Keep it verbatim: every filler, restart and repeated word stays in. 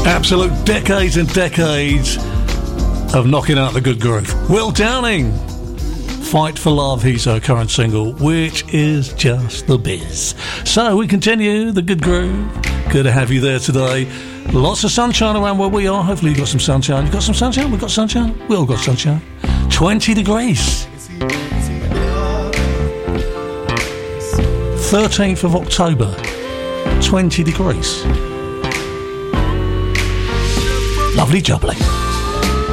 Absolute decades and decades of knocking out the good groove. Will Downing, Fight for Love, he's her current single, which is just the biz. So we continue the good groove. Good to have you there today. Lots of sunshine around where we are. Hopefully you got some sunshine. You got some sunshine? We got sunshine? We all got sunshine. twenty degrees. thirteenth of October. twenty degrees. Lovely jubbly.